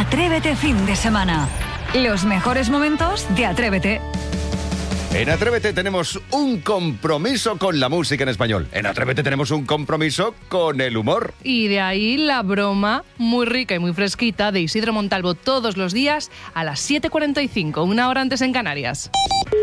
Atrévete fin de semana. Los mejores momentos de Atrévete. En Atrévete tenemos un compromiso con la música en español. En Atrévete tenemos un compromiso con el humor. Y de ahí la broma muy rica y muy fresquita de Isidro Montalvo todos los días a las 7:45, una hora antes en Canarias.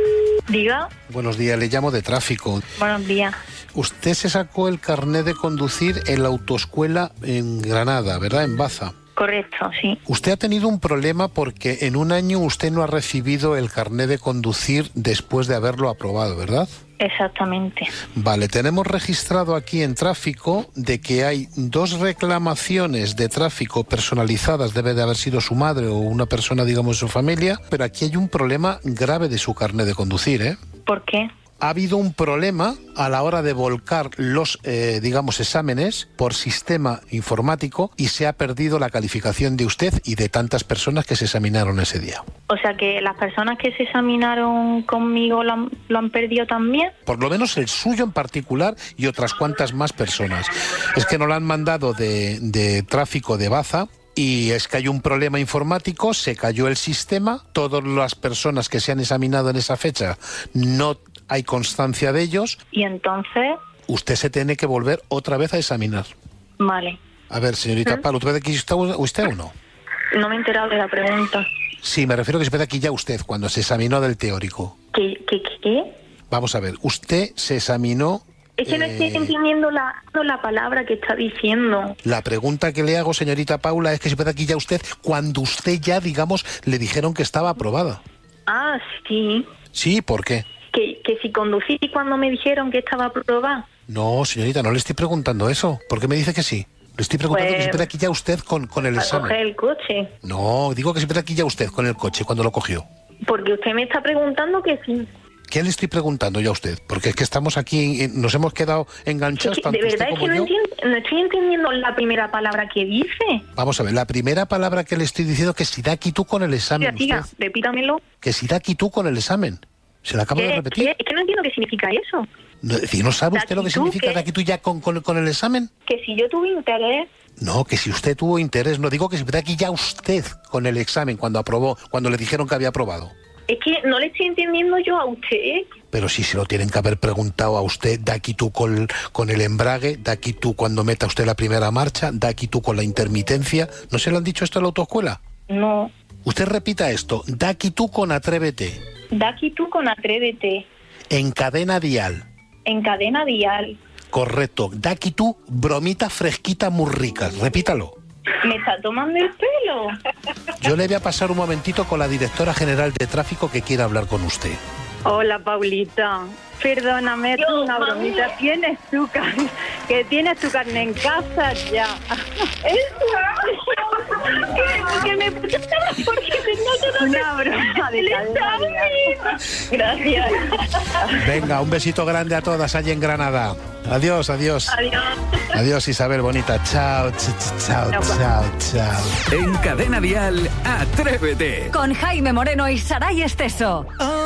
Diga. Buenos días, le llamo de tráfico. Buenos días. Usted se sacó el carnet de conducir en la autoescuela en Granada, ¿verdad? En Baza. Correcto, sí. Usted ha tenido un problema porque en un año usted no ha recibido el carnet de conducir después de haberlo aprobado, ¿verdad? Exactamente. Vale, tenemos registrado aquí en tráfico de que hay 2 reclamaciones de tráfico personalizadas, debe de haber sido su madre o una persona, digamos, de su familia, pero aquí hay un problema grave de su carnet de conducir, ¿eh? ¿Por qué? Ha habido un problema a la hora de volcar los, exámenes por sistema informático y se ha perdido la calificación de usted y de tantas personas que se examinaron ese día. O sea que las personas que se examinaron conmigo lo han perdido también. Por lo menos el suyo en particular y otras cuantas más personas. Es que nos lo han mandado de tráfico de Baza. Y es que hay un problema informático, se cayó el sistema, todas las personas que se han examinado en esa fecha no hay constancia de ellos. ¿Y entonces? Usted se tiene que volver otra vez a examinar. Vale. A ver, señorita Pablo, ¿usted aquí está usted o no? No me he enterado de la pregunta. Sí, me refiero a que se puede aquí ya usted cuando se examinó del teórico. ¿Qué? Vamos a ver, usted se examinó... Es que no estoy entendiendo la palabra que está diciendo. La pregunta que le hago, señorita Paula, es que se puede aquí ya usted cuando usted ya, digamos, le dijeron que estaba aprobada. Ah, sí. Sí, ¿por qué? Que si conducí cuando me dijeron que estaba aprobada. No, señorita, no le estoy preguntando eso. ¿Por qué me dice que sí? Le estoy preguntando que se puede aquí ya usted con el examen. ¿Para coger el coche? No, digo que se puede aquí ya usted con el coche cuando lo cogió. Porque usted me está preguntando que sí. ¿Qué le estoy preguntando yo a usted? Porque es que estamos aquí, nos hemos quedado enganchados. De verdad es que no estoy entendiendo la primera palabra que dice. Vamos a ver, la primera palabra que le estoy diciendo es que si da aquí tú con el examen. Siga, repítamelo. Que si da aquí tú con el examen. ¿Se la acabo de repetir? Es que no entiendo qué significa eso. ¿No sabe usted lo que significa da aquí tú ya con el examen? Que si yo tuve interés... No, que si usted tuvo interés, no digo que si da aquí ya usted con el examen cuando aprobó, cuando le dijeron que había aprobado. Es que no le estoy entendiendo yo a usted. Pero sí se lo tienen que haber preguntado a usted, da aquí tú con el embrague, da aquí tú cuando meta usted la primera marcha, da aquí tú con la intermitencia. ¿No se lo han dicho esto en la autoescuela? No. Usted repita esto, da aquí tú con Atrévete. Da aquí tú con Atrévete. En cadena dial. En cadena dial. Correcto, da aquí tú bromita fresquita muy rica, repítalo. ¿Me está tomando el pelo? Yo le voy a pasar un momentito con la directora general de tráfico que quiere hablar con usted. Hola, Paulita. Perdóname, una bromita. Tienes tu carne en casa ya. ¿Qué me porque tengo una broma de cadena. Gracias. Venga, un besito grande a todas allí en Granada. Adiós. Adiós. Adiós, Isabel bonita. Chao. En Cadena Dial, Atrévete. Con Jaime Moreno y Saray Esteso.